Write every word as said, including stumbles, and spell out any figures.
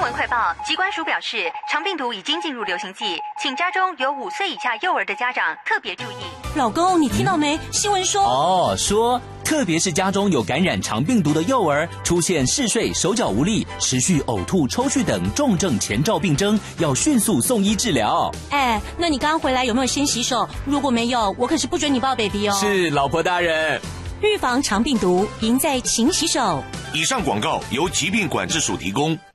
闻快报，疾管署表示，肠病毒已经进入流行季，请家中有五岁以下幼儿的家长特别注意。 老公，你听到没？新闻说哦，说特别是家中有感染肠病毒的幼儿，出现嗜睡、手脚无力、持续呕吐、抽搐等重症前兆病征，要迅速送医治疗。 哎，那你刚回来有没有先洗手？如果没有，我可是不准你抱 baby 哦。 是，老婆大人。 预防肠病毒，赢在勤洗手。 以上广告由疾病管制署提供。